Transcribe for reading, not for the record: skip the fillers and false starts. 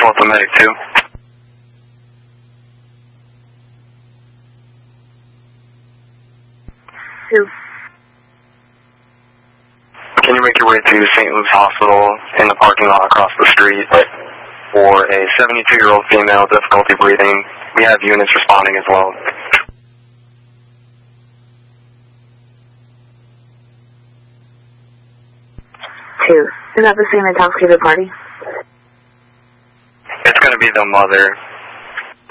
report the medic too. Who? Can you make your way to St. Luke's Hospital in the parking lot across the street for a 72-year-old female, difficulty breathing? We have units responding as well. 2. Is that the same intoxicated party? It's going to be the mother.